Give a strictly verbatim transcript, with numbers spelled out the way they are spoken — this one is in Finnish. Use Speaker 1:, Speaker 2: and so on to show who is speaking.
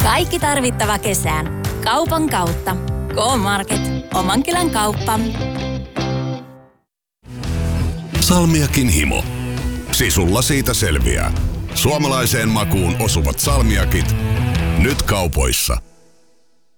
Speaker 1: Kaikki tarvittava kesään. Kaupan kautta. K-Market. Omankylän kauppa.
Speaker 2: Salmiakin himo. Sisulla siitä selviää. Suomalaiseen makuun osuvat salmiakit. Nyt kaupoissa.